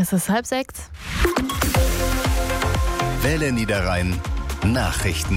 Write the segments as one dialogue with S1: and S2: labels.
S1: Es ist 5:30.
S2: Welle Niederrhein Nachrichten.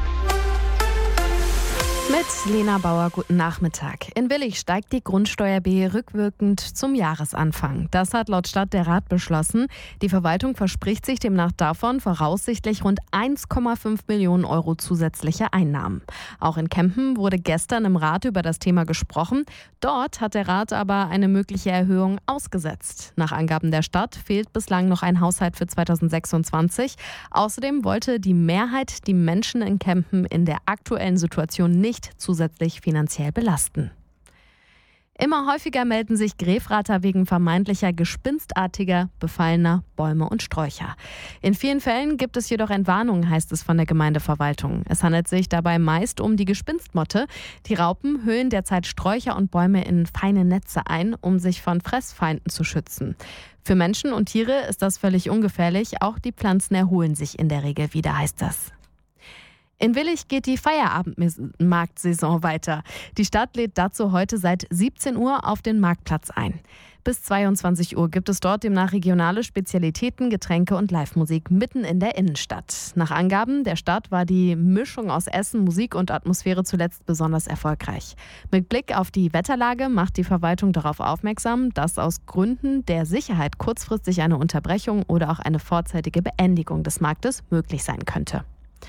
S1: Mit Lena Bauer, guten Nachmittag. In Willich steigt die Grundsteuer B rückwirkend zum Jahresanfang. Das hat laut Stadt der Rat beschlossen. Die Verwaltung verspricht sich demnach davon voraussichtlich rund 1,5 Millionen Euro zusätzliche Einnahmen. Auch in Kempen wurde gestern im Rat über das Thema gesprochen. Dort hat der Rat aber eine mögliche Erhöhung ausgesetzt. Nach Angaben der Stadt fehlt bislang noch ein Haushalt für 2026. Außerdem wollte die Mehrheit die Menschen in Kempen in der aktuellen Situation nicht zusätzlich finanziell belasten. Immer häufiger melden sich Grefrater wegen vermeintlicher gespinstartiger, befallener Bäume und Sträucher. In vielen Fällen gibt es jedoch Entwarnungen, heißt es von der Gemeindeverwaltung. Es handelt sich dabei meist um die Gespinstmotte. Die Raupen höhlen derzeit Sträucher und Bäume in feine Netze ein, um sich von Fressfeinden zu schützen. Für Menschen und Tiere ist das völlig ungefährlich. Auch die Pflanzen erholen sich in der Regel wieder, heißt das. In Willich geht die Feierabendmarktsaison weiter. Die Stadt lädt dazu heute seit 17 Uhr auf den Marktplatz ein. Bis 22 Uhr gibt es dort demnach regionale Spezialitäten, Getränke und Live-Musik mitten in der Innenstadt. Nach Angaben der Stadt war die Mischung aus Essen, Musik und Atmosphäre zuletzt besonders erfolgreich. Mit Blick auf die Wetterlage macht die Verwaltung darauf aufmerksam, dass aus Gründen der Sicherheit kurzfristig eine Unterbrechung oder auch eine vorzeitige Beendigung des Marktes möglich sein könnte.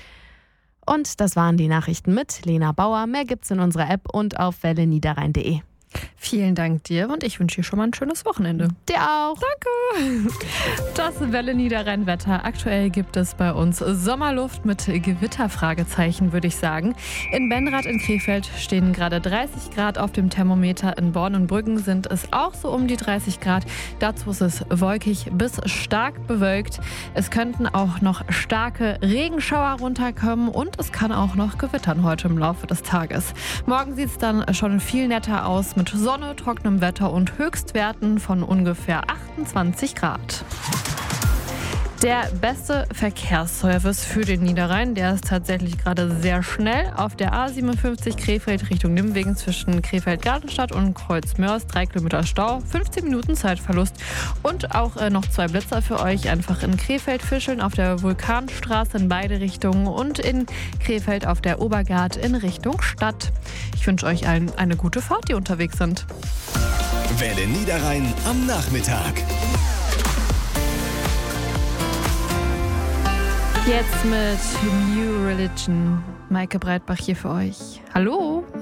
S1: Und das waren die Nachrichten mit Lena Bauer. Mehr gibt's in unserer App und auf welleniederrhein.de.
S3: Vielen Dank dir und ich wünsche dir schon mal ein schönes Wochenende.
S1: Dir auch.
S3: Danke. Das Welle Niederrhein Wetter. Aktuell gibt es bei uns Sommerluft mit Gewitterfragezeichen, würde ich sagen. In Benrath in Krefeld stehen gerade 30 Grad auf dem Thermometer. In Born und Brüggen sind es auch so um die 30 Grad. Dazu ist es wolkig bis stark bewölkt. Es könnten auch noch starke Regenschauer runterkommen und es kann auch noch gewittern heute im Laufe des Tages. Morgen sieht es dann schon viel netter aus mit Sonne, trockenem Wetter und Höchstwerten von ungefähr 28 Grad. Der beste Verkehrsservice für den Niederrhein, der ist tatsächlich gerade sehr schnell. Auf der A57 Krefeld Richtung Nimwegen zwischen Krefeld-Gartenstadt und Kreuzmörs 3 Kilometer Stau, 15 Minuten Zeitverlust. Und auch noch 2 Blitzer für euch, einfach in Krefeld-Fischeln auf der Vulkanstraße in beide Richtungen und in Krefeld auf der Obergard in Richtung Stadt. Ich wünsche euch allen eine gute Fahrt, die unterwegs sind.
S2: Welle Niederrhein am Nachmittag.
S3: Jetzt mit New Religion. Maike Breitbach hier für euch. Hallo!